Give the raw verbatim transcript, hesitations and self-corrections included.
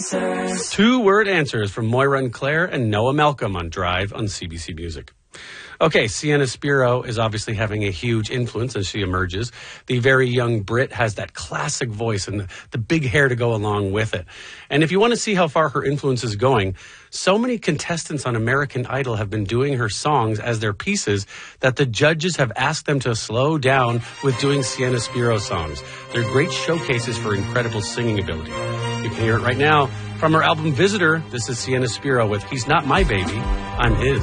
answers. Two-word answers from Moira and Claire and Noah Malcolm on Drive on C B C Music. Okay, Sienna Spiro is obviously having a huge influence as she emerges. The very young Brit has that classic voice and the, the big hair to go along with it. And if you want to see how far her influence is going, so many contestants on American Idol have been doing her songs as their pieces that the judges have asked them to slow down with doing Sienna Spiro songs. They're great showcases for incredible singing ability. You can hear it right now from her album Visitor. This is Sienna Spiro with He's Not My Baby, I'm His.